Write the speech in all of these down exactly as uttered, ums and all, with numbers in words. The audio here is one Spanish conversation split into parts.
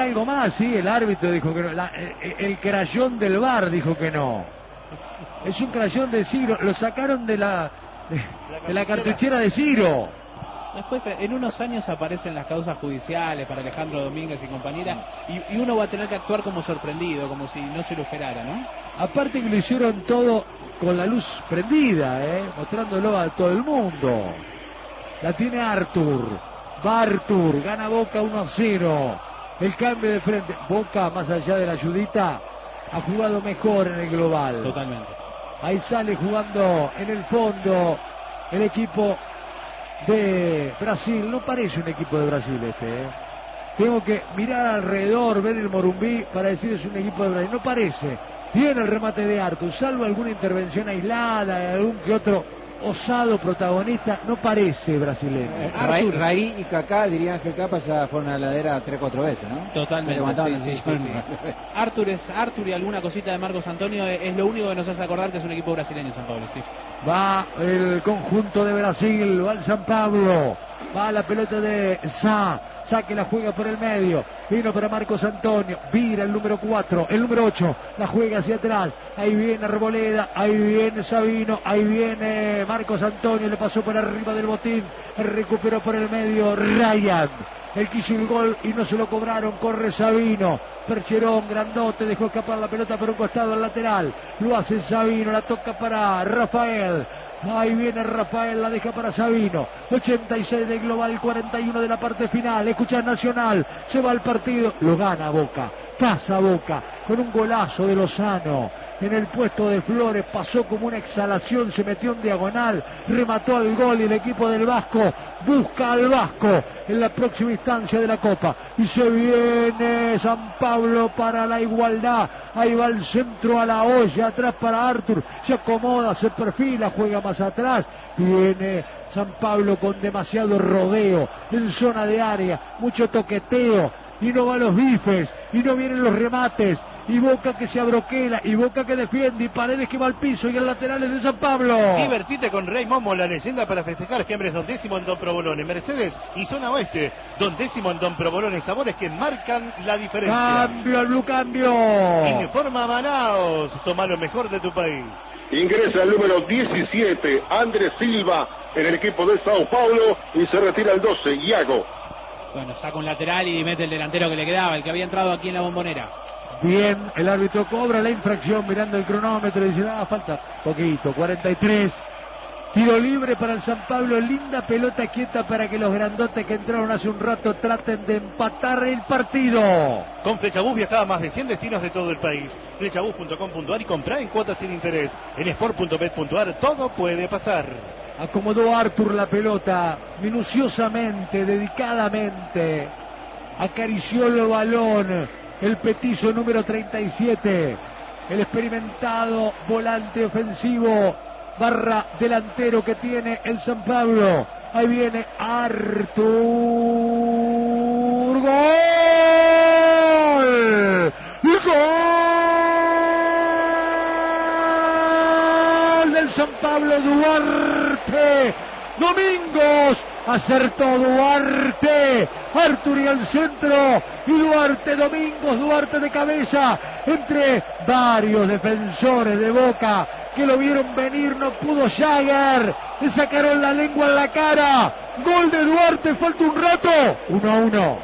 algo más, sí, el árbitro dijo que no, la, el, el crayón del V A R dijo que no. Es un crayón de Ciro, lo sacaron de la, de, de la cartuchera de Ciro. Después, en unos años aparecen las causas judiciales para Alejandro Domínguez y compañera, y, y uno va a tener que actuar como sorprendido, como si no se lo esperara, ¿no? Aparte que lo hicieron todo con la luz prendida, ¿eh? Mostrándolo a todo el mundo. La tiene Artur, va Artur, gana Boca uno a cero. El cambio de frente, Boca, más allá de la ayudita, ha jugado mejor en el global. Totalmente. Ahí sale jugando en el fondo el equipo de Brasil. No parece un equipo de Brasil este, ¿eh? Tengo que mirar alrededor, ver el Morumbí para decir es un equipo de Brasil. No parece. Bien el remate de Artur, salvo alguna intervención aislada, algún que otro osado protagonista, no parece brasileño. Eh, Raí, Raí y Kaká, diría Ángel Capa, ya fueron a la ladera tres cuatro veces, ¿no? Totalmente. Sí, sí, sí, sí. Artur, es, Artur y alguna cosita de Marcos Antonio es lo único que nos hace acordar que es un equipo brasileño, San Pablo, sí. Va el conjunto de Brasil, va el San Pablo, va la pelota de Sá, Sá que la juega por el medio, vino para Marcos Antonio, vira el número cuatro, el número ocho, la juega hacia atrás, ahí viene Arboleda, ahí viene Sabino, ahí viene Marcos Antonio, le pasó por arriba del botín, recuperó por el medio Ryan. Él quiso el gol y no se lo cobraron, corre Sabino, Percherón, grandote, dejó escapar la pelota por un costado al lateral, lo hace Sabino, la toca para Rafael, ahí viene Rafael, la deja para Sabino, ochenta y seis del global, cuarenta y uno de la parte final, escucha Nacional, se va al partido, lo gana Boca, pasa Boca, con un golazo de Lozano, en el puesto de Flores, pasó como una exhalación, se metió en diagonal, remató al gol y el equipo del Vasco busca al Vasco en la próxima instancia de la Copa. Y se viene San Pablo para la igualdad, ahí va el centro a la olla, atrás para Artur, se acomoda, se perfila, juega más atrás, viene San Pablo con demasiado rodeo, en zona de área, mucho toqueteo, y no van los bifes, y no vienen los remates, y Boca que se abroquela, y Boca que defiende, y Paredes que va al piso, y el lateral es de San Pablo. Divertite con Rey Momo, la leyenda para festejar fiambres Don Décimo en Don Provolone, Mercedes y Zona Oeste, Don Décimo en Don Provolone, sabores que marcan la diferencia. Cambio, el blue cambio. Informa Manaos, toma lo mejor de tu país. Ingresa el número diecisiete, Andrés Silva, en el equipo de Sao Paulo, y se retira el doce, Iago. Bueno, saca un lateral y mete el delantero que le quedaba, el que había entrado aquí en la Bombonera. Bien, el árbitro cobra la infracción mirando el cronómetro y dice, ah, falta poquito, cuarenta y tres. Tiro libre para el San Pablo, linda pelota quieta para que los grandotes que entraron hace un rato traten de empatar el partido. Con Flechabús viajaba a más de cien destinos de todo el país. Flechabús punto com punto ar y compra en cuotas sin interés. En sport punto bet punto ar todo puede pasar. Acomodó Artur la pelota minuciosamente, dedicadamente. Acarició el balón el petizo número treinta y siete. El experimentado volante ofensivo barra delantero que tiene el San Pablo. Ahí viene Artur. ¡Gol! ¡Gol del San Pablo! Duarte Domingos, acertó Duarte, Artur y al centro, y Duarte, Domingos, Duarte de cabeza, entre varios defensores de Boca que lo vieron venir, no pudo Jagger, le sacaron la lengua en la cara, gol de Duarte, falta un rato, uno a uno.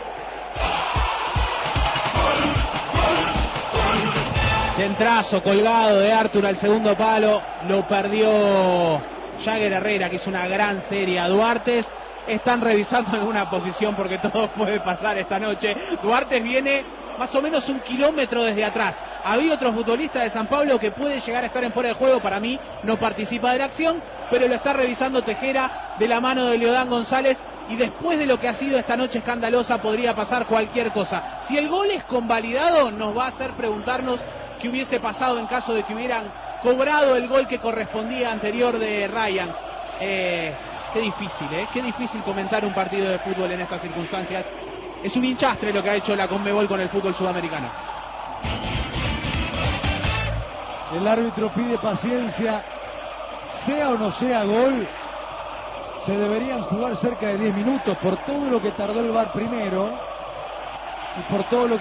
Centrazo colgado de Artur al segundo palo, lo perdió Jagger Herrera, que hizo una gran serie a Duarte. Están revisando alguna posición porque todo puede pasar esta noche. Duarte viene más o menos un kilómetro desde atrás. Había otro futbolista de San Pablo que puede llegar a estar en fuera de juego. Para mí no participa de la acción, pero lo está revisando Tejera de la mano de Leodán González. Y después de lo que ha sido esta noche escandalosa, podría pasar cualquier cosa. Si el gol es convalidado, nos va a hacer preguntarnos qué hubiese pasado en caso de que hubieran cobrado el gol que correspondía anterior de Ryan. Eh, qué difícil, ¿eh? Qué difícil comentar un partido de fútbol en estas circunstancias. Es un hinchastre lo que ha hecho la Conmebol con el fútbol sudamericano. El árbitro pide paciencia. Sea o no sea gol, se deberían jugar cerca de diez minutos por todo lo que tardó el V A R primero y por todo lo que